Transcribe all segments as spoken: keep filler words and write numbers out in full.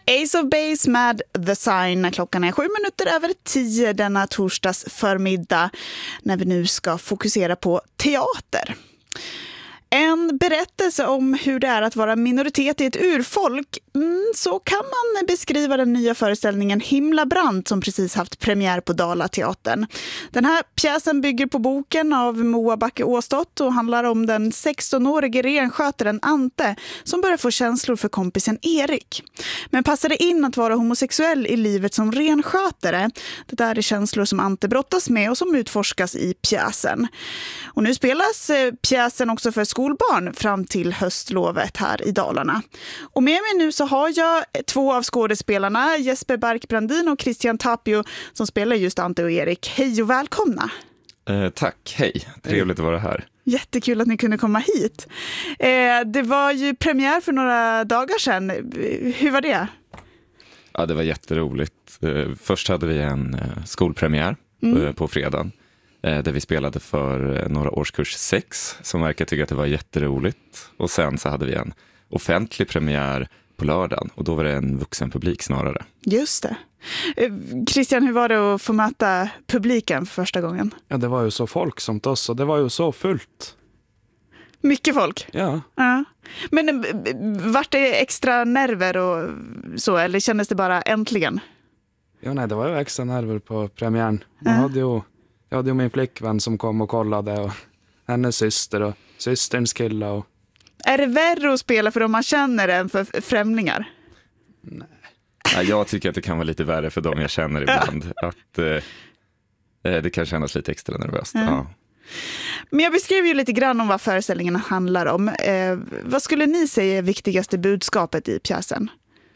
Ace of Base med The Sign. Klockan är sju minuter över tio denna torsdags förmiddag när vi nu ska fokusera på teater. En berättelse om hur det är att vara minoritet i ett urfolk. Mm, så kan man beskriva den nya föreställningen Himla brant som precis haft premiär på Dalateatern. Den här pjäsen bygger på boken av Moa Backe Åstott och handlar om den sextonårige renskötaren Ante som börjar få känslor för kompisen Erik. Men passar det in att vara homosexuell i livet som renskötare? Det där är känslor som Ante brottas med och som utforskas i pjäsen. Och nu spelas eh, pjäsen också för skolbarn fram till höstlovet här i Dalarna. Och med mig nu så har jag två av skådespelarna, Jesper Barkbrandin och Christian Tapio, som spelar just Ante och Erik. Hej och välkomna! Eh, tack, hej. Trevligt att vara här. Jättekul att ni kunde komma hit. Eh, det var ju premiär för några dagar sedan. Hur var det? Ja, det var jätteroligt. Eh, först hade vi en eh, skolpremiär Mm. eh, på fredagen. Där vi spelade för några årskurs sex som verkar tycka att det var jätteroligt. Och sen så hade vi en offentlig premiär på lördagen och då var det en vuxen publik snarare. Just det. Christian, hur var det att få möta publiken för första gången? Ja, det var ju så folksamt oss och det var ju så fullt. Mycket folk? Ja. Ja. Men vart det extra nerver och så, eller kändes det bara äntligen? Ja, nej, det var ju extra nerver på premiären. Man Ja. hade ju, jag hade ju min flickvän som kom och kollade och hennes syster och systerns kille. Och... Är det värre att spela för dem man känner än för främlingar? Nej. Ja, jag tycker att det kan vara lite värre för dem jag känner ibland. Att eh, det kan kännas lite extra nervöst. Ja. Ja. Men jag beskrev ju lite grann om vad föreställningen handlar om. Eh, vad skulle ni säga är viktigaste budskapet i pjäsen?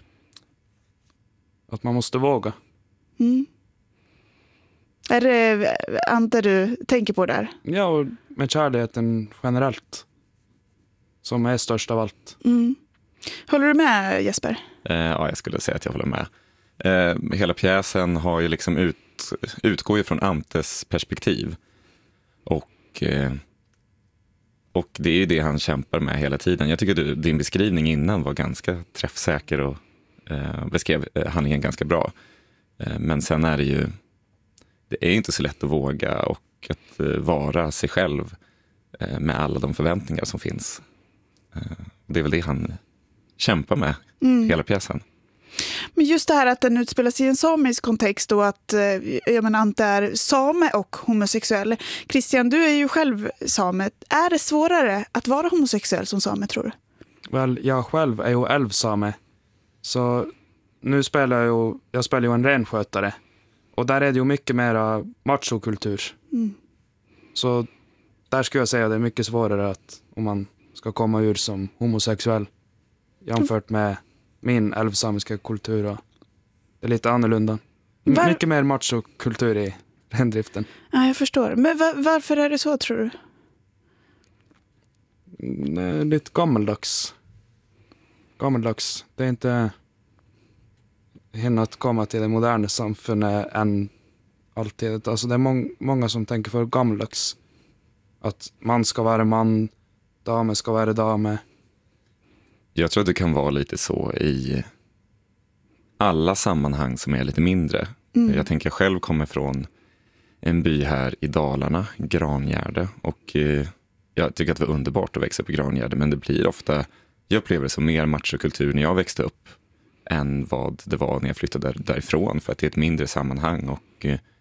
Att man måste våga. Mm. Är det Ante du tänker på där? Ja, och med kärleken generellt. Som är störst av allt. Mm. Håller du med, Jesper? Eh, ja, jag skulle säga att jag håller med. Eh, hela pjäsen har ju liksom ut, utgår ju från Antes perspektiv. Och, eh, och det är ju det han kämpar med hela tiden. Jag tycker du, din beskrivning innan var ganska träffsäker och eh, beskrev handlingen ganska bra. Eh, men sen är det ju, det är inte så lätt att våga och att eh, vara sig själv eh, med alla de förväntningar som finns. Eh, det är väl det han kämpar med Mm. hela pjäsen. Men just det här att den utspelas i en samisk kontext och att eh, jag menar, Ante är same och homosexuell. Christian, du är ju själv same. Är det svårare att vara homosexuell som same, tror du? Väl, jag själv är ju älvsame. Så nu spelar jag ju, jag spelar ju en renskötare. Och där är det ju mycket mer machokultur. Mm. Så där skulle jag säga att det är mycket svårare att om man ska komma ur som homosexuell jämfört med min älvsamiska kultur. Och det är lite annorlunda. M- Var- Mycket mer machokultur i rendriften. Ja, jag förstår. Men va- varför är det så, tror du? Mm, det är lite gammaldags. Gammaldags. Det är inte hinna att komma till det moderna samfundet än alltid. Alltså det är mång- många som tänker för gammaldags. Att man ska vara man, damer ska vara damer. Jag tror att det kan vara lite så i alla sammanhang som är lite mindre. Mm. Jag tänker jag själv kommer från en by här i Dalarna, Grangärde. Och eh, jag tycker att det var underbart att växa upp i Grangärde. Men det blir ofta, jag upplever det som mer machokultur när jag växte upp än vad det var när jag flyttade där, därifrån. För att det är ett mindre sammanhang och eh,